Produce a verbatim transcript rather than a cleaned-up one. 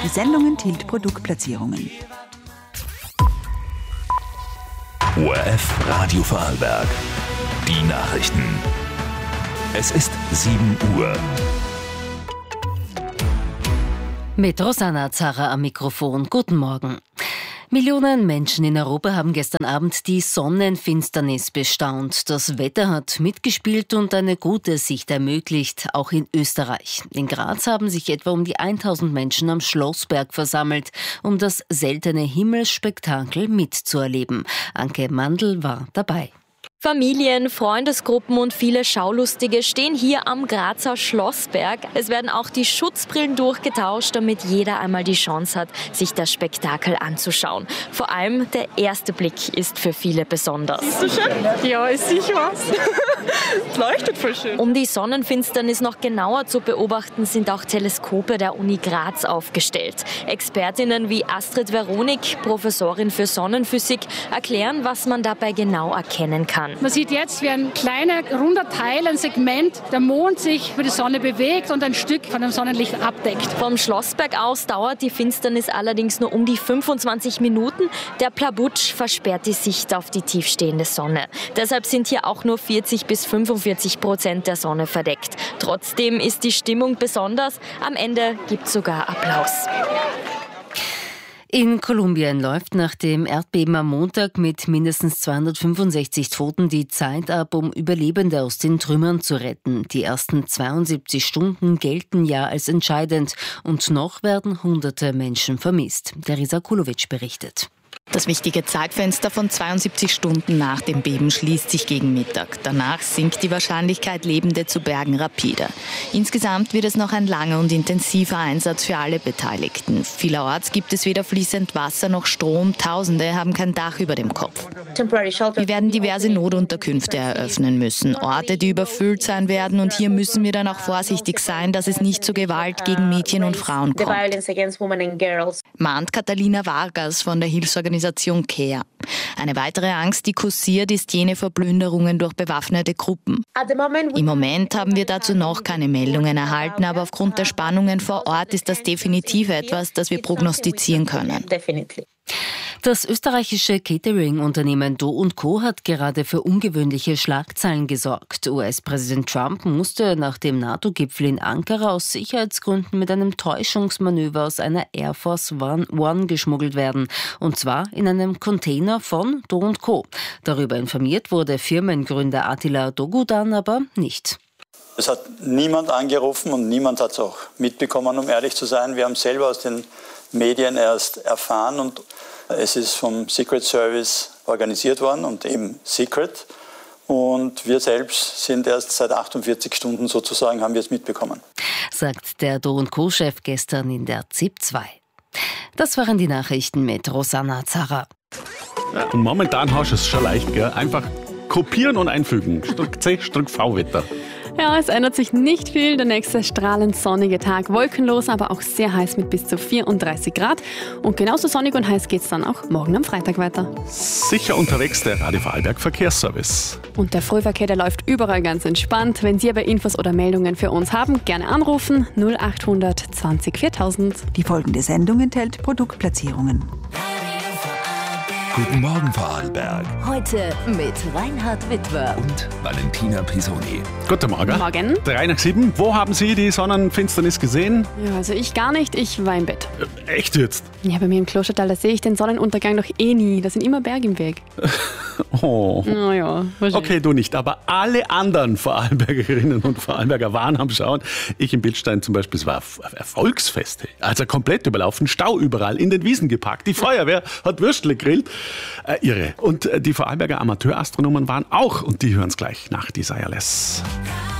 Die Sendung enthielt Produktplatzierungen. O R F Radio Vorarlberg. Die Nachrichten. Es ist sieben Uhr. Mit Rosanna Zarra am Mikrofon. Guten Morgen. Millionen Menschen in Europa haben gestern Abend die Sonnenfinsternis bestaunt. Das Wetter hat mitgespielt und eine gute Sicht ermöglicht, auch in Österreich. In Graz haben sich etwa um die tausend Menschen am Schlossberg versammelt, um das seltene Himmelsspektakel mitzuerleben. Anke Mandl war dabei. Familien, Freundesgruppen und viele Schaulustige stehen hier am Grazer Schlossberg. Es werden auch die Schutzbrillen durchgetauscht, damit jeder einmal die Chance hat, sich das Spektakel anzuschauen. Vor allem der erste Blick ist für viele besonders. Ist so schön? Ja, ist sicher was. Es leuchtet voll schön. Um die Sonnenfinsternis noch genauer zu beobachten, sind auch Teleskope der Uni Graz aufgestellt. Expertinnen wie Astrid Veronik, Professorin für Sonnenphysik, erklären, was man dabei genau erkennen kann. Man sieht jetzt, wie ein kleiner, runder Teil, ein Segment, der Mond sich über die Sonne bewegt und ein Stück von dem Sonnenlicht abdeckt. Vom Schlossberg aus dauert die Finsternis allerdings nur um die fünfundzwanzig Minuten. Der Plabutsch versperrt die Sicht auf die tiefstehende Sonne. Deshalb sind hier auch nur vierzig bis fünfundvierzig Prozent der Sonne verdeckt. Trotzdem ist die Stimmung besonders. Am Ende gibt es sogar Applaus. In Kolumbien läuft nach dem Erdbeben am Montag mit mindestens zweihundertfünfundsechzig Toten die Zeit ab, um Überlebende aus den Trümmern zu retten. Die ersten zweiundsiebzig Stunden gelten ja als entscheidend und noch werden hunderte Menschen vermisst. Teresa Kulovic berichtet. Das wichtige Zeitfenster von zweiundsiebzig Stunden nach dem Beben schließt sich gegen Mittag. Danach sinkt die Wahrscheinlichkeit, Lebende zu bergen, rapide. Insgesamt wird es noch ein langer und intensiver Einsatz für alle Beteiligten. Vielerorts gibt es weder fließend Wasser noch Strom. Tausende haben kein Dach über dem Kopf. Wir werden diverse Notunterkünfte eröffnen müssen. Orte, die überfüllt sein werden. Und hier müssen wir dann auch vorsichtig sein, dass es nicht zu Gewalt gegen Mädchen und Frauen kommt. Mahnt Catalina Vargas von der Hilfsorganisation CARE. Eine weitere Angst, die kursiert, ist jene vor Plünderungen durch bewaffnete Gruppen. Im Moment haben wir dazu noch keine Meldungen erhalten, aber aufgrund der Spannungen vor Ort ist das definitiv etwas, das wir prognostizieren können. Das österreichische Catering-Unternehmen Do und Co. hat gerade für ungewöhnliche Schlagzeilen gesorgt. U S-Präsident Trump musste nach dem NATO-Gipfel in Ankara aus Sicherheitsgründen mit einem Täuschungsmanöver aus einer Air Force One geschmuggelt werden. Und zwar in einem Container von Do und Co. Darüber informiert wurde Firmengründer Attila Dogudan aber nicht. Es hat niemand angerufen und niemand hat es auch mitbekommen, um ehrlich zu sein. Wir haben selber aus den Medien erst erfahren und es ist vom Secret Service organisiert worden und eben Secret. Und wir selbst sind erst seit achtundvierzig Stunden sozusagen, haben wir es mitbekommen. Sagt der Do und Co-Chef gestern in der Z I P zwei. Das waren die Nachrichten mit Rosanna Zarra. Ja, und momentan hast du es schon leicht, gell? Einfach kopieren und einfügen. Strich C, Strich V Wetter. Ja, es ändert sich nicht viel. Der nächste strahlend sonnige Tag, wolkenlos, aber auch sehr heiß mit bis zu vierunddreißig Grad. Und genauso sonnig und heiß geht es dann auch morgen am Freitag weiter. Sicher unterwegs der Radio Vorarlberg Verkehrsservice. Und der Frühverkehr, der läuft überall ganz entspannt. Wenn Sie aber Infos oder Meldungen für uns haben, gerne anrufen. null achthundert zwanzig viertausend. Die folgende Sendung enthält Produktplatzierungen. Guten Morgen, Vorarlberg. Heute mit Reinhard Witwer Und Valentina Pisoni. Guten Morgen. Morgen. Drei nach sieben. Wo haben Sie die Sonnenfinsternis gesehen? Ja, also ich gar nicht, ich war im Bett. Äh, echt jetzt? Ja, bei mir im Klostertal, da sehe ich den Sonnenuntergang doch eh nie. Da sind immer Berge im Weg. Oh. Naja, wahrscheinlich. Okay, du nicht, aber alle anderen Vorarlbergerinnen und Vorarlberger waren am Schauen. Ich in Bildstein zum Beispiel, es war Erfolgsfeste. Also komplett überlaufen, Stau überall, in den Wiesen geparkt. Die Feuerwehr hat Würstle gegrillt. Äh, irre. Und äh, die Vorarlberger Amateurastronomen waren auch, und die hören es gleich nach Desireless.